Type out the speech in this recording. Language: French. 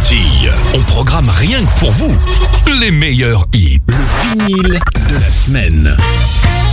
platine. On programme rien que pour vous les meilleurs hits. Le vinyle de la semaine.